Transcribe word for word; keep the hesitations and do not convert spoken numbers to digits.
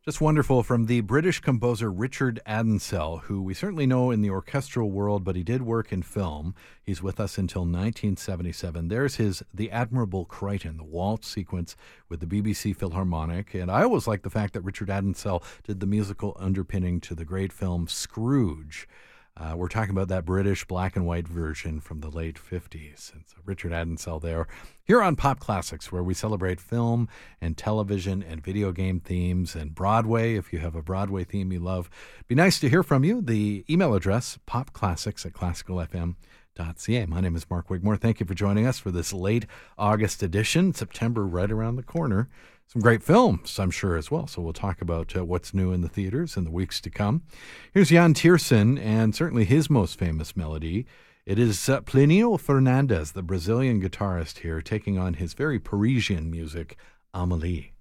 Just wonderful from the British composer Richard Addinsell, who we certainly know in the orchestral world, but he did work in film. He's with us until nineteen seventy-seven. There's his The Admirable Crichton, the waltz sequence with the B B C Philharmonic. And I always like the fact that Richard Addinsell did the musical underpinning to the great film Scrooge. Uh, we're talking about that British black and white version from the late fifties. And so Richard Addinsell there, here on Pop Classics, where we celebrate film and television and video game themes and Broadway. If you have a Broadway theme you love, it'd be nice to hear from you. The email address, popclassics at classical f m dot c a. My name is Mark Wigmore. Thank you for joining us for this late August edition. September right around the corner. Some great films, I'm sure, as well. So we'll talk about uh, what's new in the theaters in the weeks to come. Here's Jan Tiersen, and certainly his most famous melody. It is uh, Plinio Fernandes, the Brazilian guitarist here, taking on his very Parisian music, Amélie.